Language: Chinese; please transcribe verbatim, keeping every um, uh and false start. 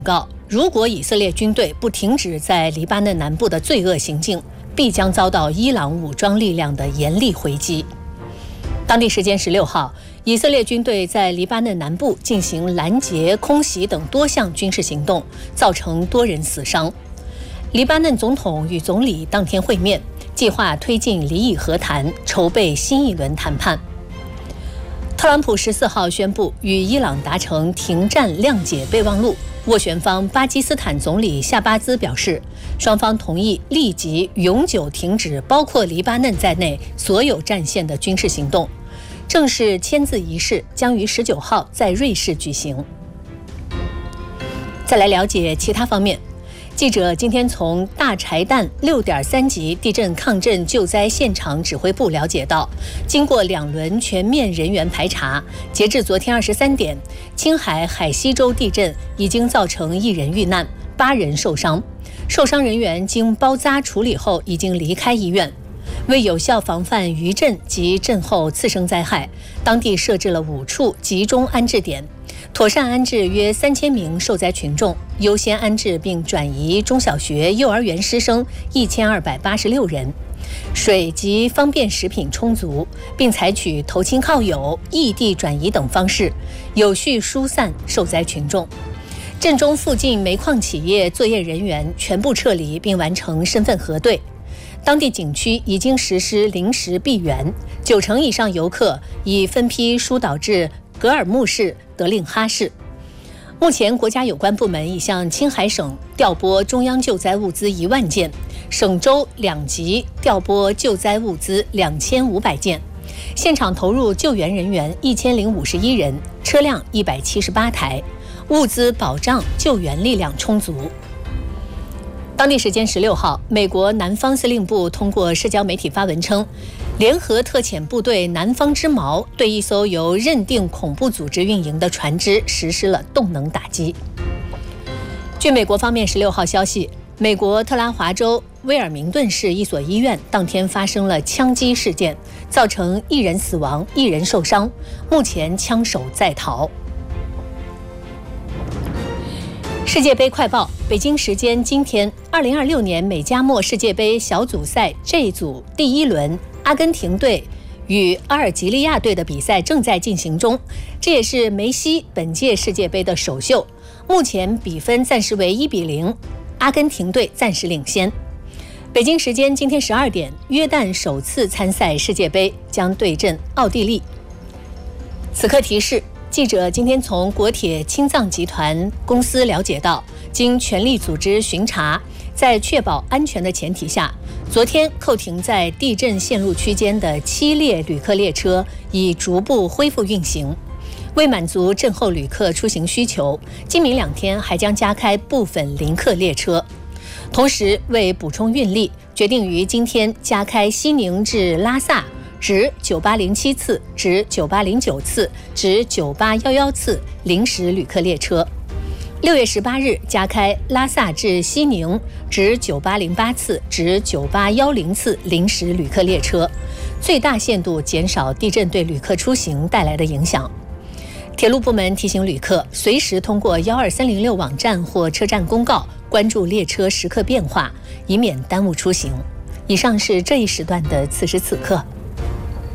告，如果以色列军队不停止在黎巴嫩南部的罪恶行径，必将遭到伊朗武装力量的严厉回击。当地时间十六号，以色列军队在黎巴嫩南部进行拦截、空袭等多项军事行动，造成多人死伤。黎巴嫩总统与总理当天会面，计划推进离异和谈，筹备新一轮谈判。特朗普十四号宣布与伊朗达成停战谅解备忘录。斡旋方巴基斯坦总理夏巴兹表示，双方同意立即永久停止包括黎巴嫩在内所有战线的军事行动。正式签字仪式将于十九号在瑞士举行。再来了解其他方面。记者今天从大柴旦六点三级地震抗震救灾现场指挥部了解到，经过两轮全面人员排查，截至昨天二十三点，青海海西州地震已经造成一人遇难，八人受伤，受伤人员经包扎处理后已经离开医院。为有效防范余震及震后次生灾害，当地设置了五处集中安置点，妥善安置约三千名受灾群众，优先安置并转移中小学、幼儿园师生一千二百八十六人。水及方便食品充足，并采取投亲靠友、异地转移等方式，有序疏散受灾群众。震中附近煤矿企业作业人员全部撤离，并完成身份核对。当地景区已经实施临时闭园，九成以上游客已分批疏导至格尔木市、德令哈市。目前，国家有关部门已向青海省调拨中央救灾物资一万件，省州两级调拨救灾物资两千五百件，现场投入救援人员一千零五十一人，车辆一百七十八台，物资保障救援力量充足。当地时间十六号，美国南方司令部通过社交媒体发文称，联合特遣部队南方之矛对一艘由认定恐怖组织运营的船只实施了动能打击。据美国方面十六号消息，美国特拉华州威尔明顿市一所医院当天发生了枪击事件，造成一人死亡、一人受伤，目前枪手在逃。世界杯快报：北京时间今天，二零二六年美加墨世界杯小组赛 J 组第一轮，阿根廷队与阿尔及利亚队的比赛正在进行中，这也是梅西本届世界杯的首秀。目前比分暂时为一比零，阿根廷队暂时领先。北京时间今天十二点，约旦首次参赛世界杯将对阵奥地利。此刻提示。记者今天从国铁青藏集团公司了解到，经全力组织巡查，在确保安全的前提下，昨天扣停在地震线路区间的七列旅客列车已逐步恢复运行。为满足震后旅客出行需求，今明两天还将加开部分临客列车。同时，为补充运力，决定于今天加开西宁至拉萨直九八零七次、直九八零九次、直九八一一次临时旅客列车。六月十八日加开拉萨至西宁直九八零八次、直九八一零次临时旅客列车，最大限度减少地震对旅客出行带来的影响。铁路部门提醒旅客，随时通过幺二三零六网站或车站公告关注列车时刻变化，以免耽误出行。以上是这一时段的此时此刻。